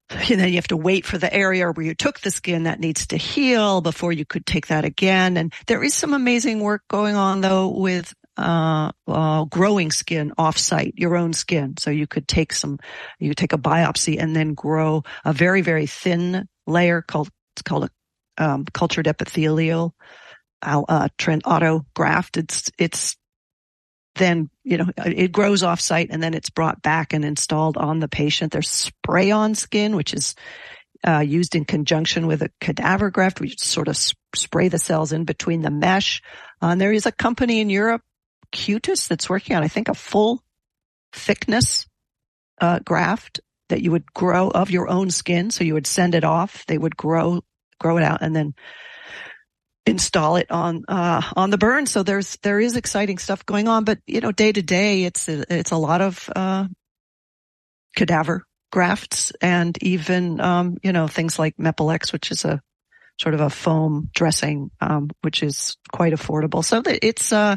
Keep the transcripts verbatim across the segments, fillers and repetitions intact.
And then you have to wait for the area where you took the skin that needs to heal before you could take that again. And there is some amazing work going on, though, with uh, uh growing skin off-site, your own skin. So you could take some, you could take a biopsy and then grow a very, very thin layer called, it's called a um, cultured epithelial uh, autograft. It's, it's, then, you know, it grows off-site and then it's brought back and installed on the patient. There's spray-on skin, which is uh, used in conjunction with a cadaver graft. We sort of sp- spray the cells in between the mesh. Uh, and there is a company in Europe, Cutis, that's working on, I think, a full thickness uh, graft that you would grow of your own skin. So you would send it off. They would grow, grow it out and then install it on, uh, on the burn. So there's, there is exciting stuff going on, but, you know, day to day, it's, it's a lot of, uh, cadaver grafts and even, um, you know, things like Mepilex, which is a sort of a foam dressing, um, which is quite affordable. So it's, uh,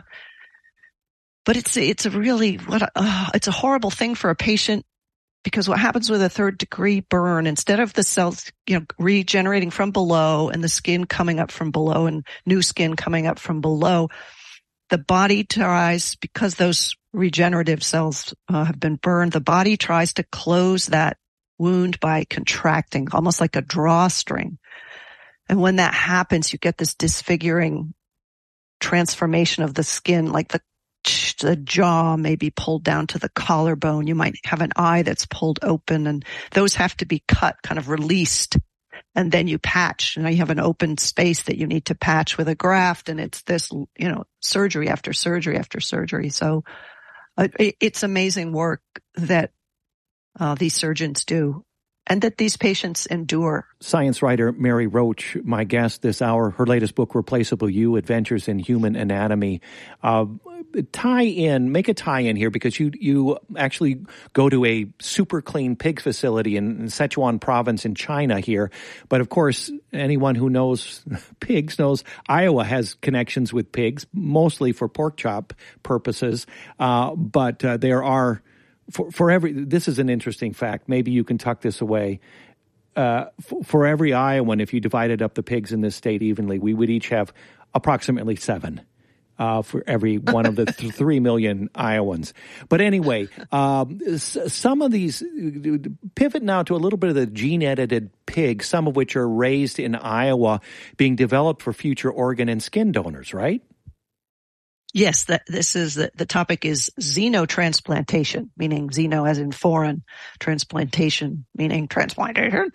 but it's, it's a really, what, a, uh, it's a horrible thing for a patient. Because what happens with a third degree burn, instead of the cells, you know, regenerating from below and the skin coming up from below and new skin coming up from below, the body tries, because those regenerative cells uh, have been burned, the body tries to close that wound by contracting, almost like a drawstring. And when that happens, you get this disfiguring transformation of the skin, like the the jaw may be pulled down to the collarbone. You might have an eye that's pulled open, and those have to be cut, kind of released. And then you patch. And now you have an open space that you need to patch with a graft. And it's this, you know, surgery after surgery after surgery. So uh, it, it's amazing work that uh, these surgeons do and that these patients endure. Science writer Mary Roach, my guest this hour, her latest book, Replaceable You, Adventures in Human Anatomy. Uh, tie in, make a tie in here, because you you actually go to a super clean pig facility in, in Sichuan province in China here. But of course, anyone who knows pigs knows Iowa has connections with pigs, mostly for pork chop purposes. Uh, but uh, there are, for, for every, this is an interesting fact. Maybe you can tuck this away. Uh, for, for every Iowan, if you divided up the pigs in this state evenly, we would each have approximately seven. Uh, for every one of the th- three million Iowans. But anyway, um, s- some of these, pivot now to a little bit of the gene-edited pigs, some of which are raised in Iowa, being developed for future organ and skin donors, right? Yes, that this is the, the topic is xenotransplantation, meaning xeno as in foreign, transplantation meaning transplantation.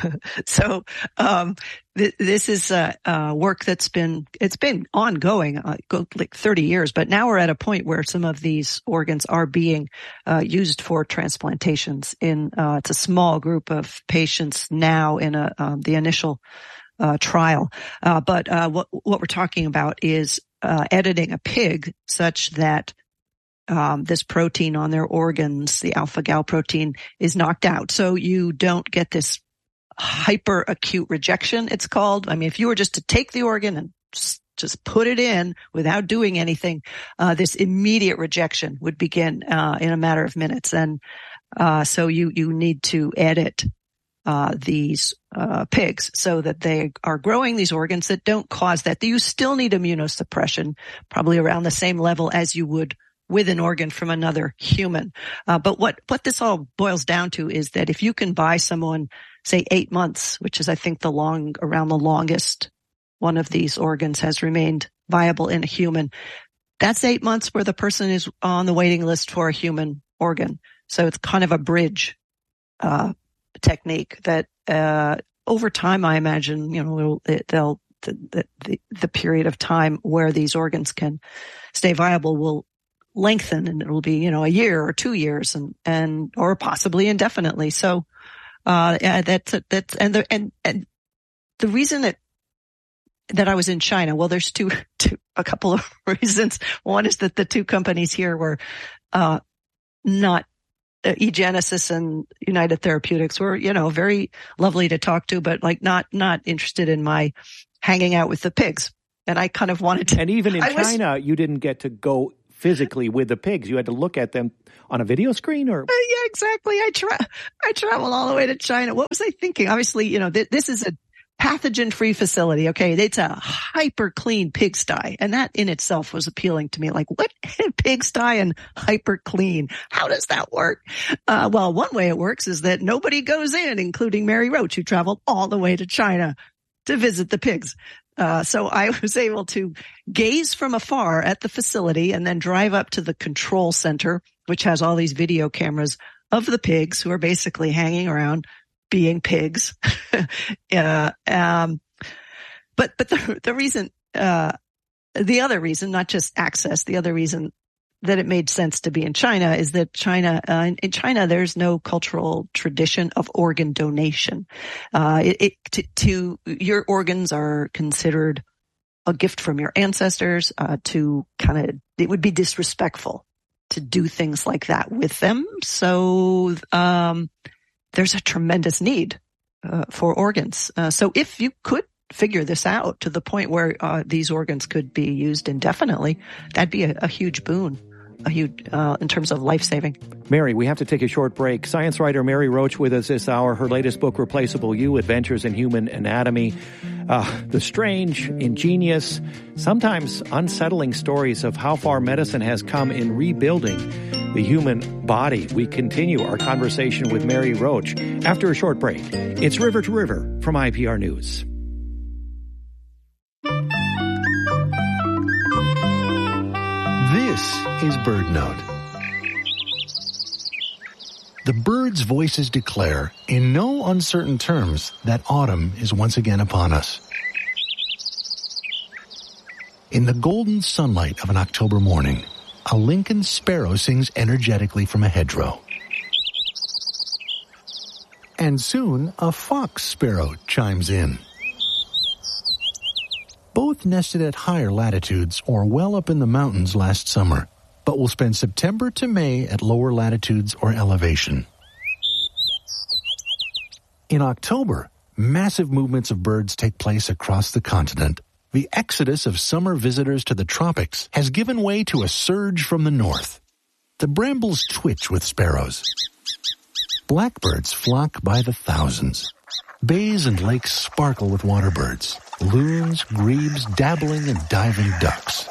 so um th- this is uh, uh work that's been it's been ongoing uh, go, like thirty years, but now we're at a point where some of these organs are being uh used for transplantations. In uh it's a small group of patients now in a um, the initial uh trial, uh but uh what what we're talking about is Uh, editing a pig such that um, this protein on their organs, the alpha-gal protein, is knocked out. So you don't get this hyper-acute rejection, it's called. I mean, if you were just to take the organ and just, just put it in without doing anything, uh, this immediate rejection would begin uh, in a matter of minutes. And uh, so you, you need to edit Uh, these uh, pigs so that they are growing these organs that don't cause that. You still need immunosuppression, probably around the same level as you would with an organ from another human. Uh, but what, what this all boils down to is that if you can buy someone, say, eight months, which is, I think, the long, around the longest one of these organs has remained viable in a human, that's eight months where the person is on the waiting list for a human organ. So it's kind of a bridge uh technique that uh over time, I imagine, you know, they'll the, the the period of time where these organs can stay viable will lengthen, and it will be, you know, a year or two years and and or possibly indefinitely. So uh yeah, that's that's and the and and the reason that that I was in China, well, there's two two a couple of reasons. One is that the two companies here were uh not Uh, eGenesis and United Therapeutics were, you know, very lovely to talk to, but like not, not interested in my hanging out with the pigs. And I kind of wanted to. And even in I China, was, you didn't get to go physically with the pigs? You had to look at them on a video screen, or? Uh, yeah, exactly. I tra- I traveled all the way to China. What was I thinking? Obviously, you know, th- this is a pathogen-free facility. Okay. It's a hyper clean pigsty. And that in itself was appealing to me. Like, what? Pigsty and hyper clean. How does that work? Uh, well, one way it works is that nobody goes in, including Mary Roach, who traveled all the way to China to visit the pigs. Uh, so I was able to gaze from afar at the facility and then drive up to the control center, which has all these video cameras of the pigs who are basically hanging around being pigs. uh, um, but, but the, the reason, uh, the other reason, not just access, the other reason that it made sense to be in China is that China, uh, in, in China, there's no cultural tradition of organ donation. Uh, it, it to, to, your organs are considered a gift from your ancestors, uh, to kind of, it would be disrespectful to do things like that with them. So, um, there's a tremendous need uh, for organs. Uh, so if you could figure this out to the point where uh, these organs could be used indefinitely, that'd be a, a huge boon, a huge uh, in terms of life-saving. Mary, we have to take a short break. Science writer Mary Roach with us this hour. Her latest book, Replaceable You, Adventures in Human Anatomy. Uh, the strange, ingenious, sometimes unsettling stories of how far medicine has come in rebuilding the human body. We continue our conversation with Mary Roach after a short break. It's River to River from I P R News. This is BirdNote. The birds' voices declare, in no uncertain terms, that autumn is once again upon us. In the golden sunlight of an October morning, a Lincoln sparrow sings energetically from a hedgerow. And soon, a fox sparrow chimes in. Both nested at higher latitudes or well up in the mountains last summer, but will spend September to May at lower latitudes or elevation. In October, massive movements of birds take place across the continent. The exodus of summer visitors to the tropics has given way to a surge from the north. The brambles twitch with sparrows. Blackbirds flock by the thousands. Bays and lakes sparkle with waterbirds, loons, grebes, dabbling and diving ducks.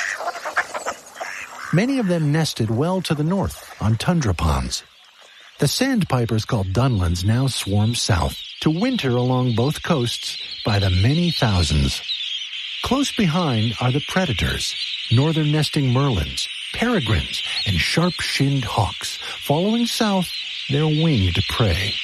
Many of them nested well to the north on tundra ponds. The sandpipers called dunlins now swarm south to winter along both coasts by the many thousands. Close behind are the predators, northern nesting merlins, peregrines, and sharp-shinned hawks, following south their winged prey.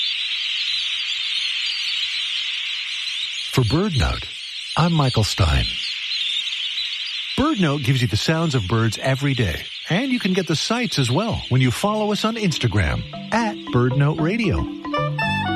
For BirdNote, I'm Michael Stein. BirdNote gives you the sounds of birds every day, and you can get the sights as well when you follow us on Instagram at BirdNote Radio.